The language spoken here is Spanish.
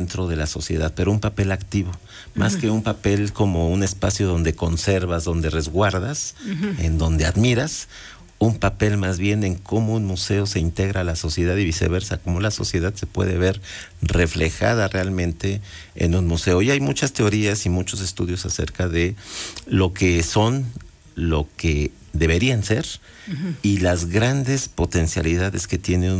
dentro de la sociedad, pero un papel activo, más que un papel como un espacio donde conservas, donde resguardas, en donde admiras, un papel más bien en cómo un museo se integra a la sociedad y viceversa, cómo la sociedad se puede ver reflejada realmente en un museo. Y hay muchas teorías y muchos estudios acerca de lo que son, lo que deberían ser y las grandes potencialidades que tiene un